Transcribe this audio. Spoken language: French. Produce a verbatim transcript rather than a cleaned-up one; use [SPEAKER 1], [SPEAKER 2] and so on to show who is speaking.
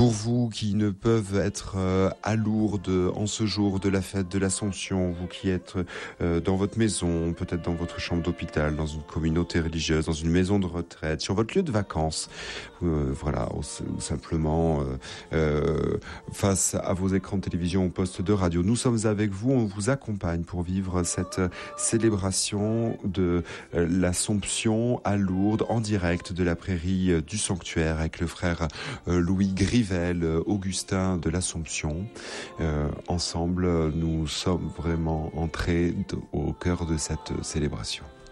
[SPEAKER 1] Pour vous qui ne peuvent être euh, à Lourdes en ce jour de la fête de l'Assomption, vous qui êtes euh, dans votre maison, peut-être dans votre chambre d'hôpital, dans une communauté religieuse, dans une maison de retraite, sur votre lieu de vacances, euh, voilà, ou, ou simplement euh, euh, face à vos écrans de télévision ou postes de radio, nous sommes avec vous, on vous accompagne pour vivre cette célébration de euh, l'Assomption à Lourdes en direct de la prairie euh, du sanctuaire avec le frère euh, Louis Grivel, Augustin de l'Assomption. Euh, ensemble, nous sommes vraiment entrés au cœur de cette célébration.